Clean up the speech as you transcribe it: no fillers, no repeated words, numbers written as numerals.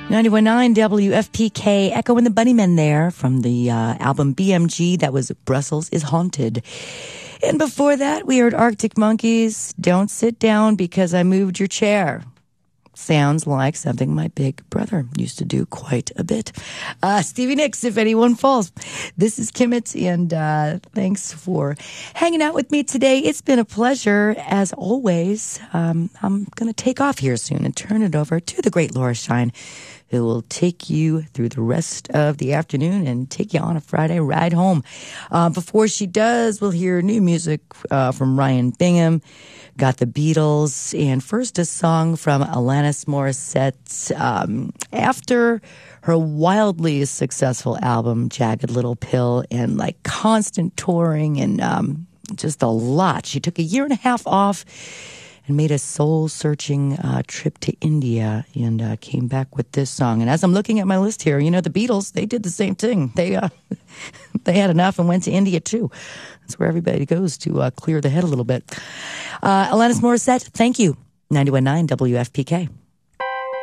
91.9 WFPK, Echo and the Bunnymen there from the album BMG. That was Brussels is Haunted. And before that, we heard Arctic Monkeys, Don't Sit Down Because I Moved Your Chair. Sounds like something my big brother used to do quite a bit. Stevie Nicks, If Anyone Falls. This is Kimmit, and thanks for hanging out with me today. It's been a pleasure, as always. I'm going to take off here soon and turn it over to the great Laura Shine, who will take you through the rest of the afternoon and take you on a Friday ride home. Before she does, we'll hear new music from Ryan Bingham. Got the Beatles, and first a song from Alanis Morissette after her wildly successful album, Jagged Little Pill, and like constant touring and just a lot. She took a year and a half off and made a soul-searching trip to India and came back with this song. And as I'm looking at my list here, you know, the Beatles, they did the same thing. They had enough and went to India, too. That's where everybody goes to clear the head a little bit. Alanis Morissette, thank you. 91.9 WFPK.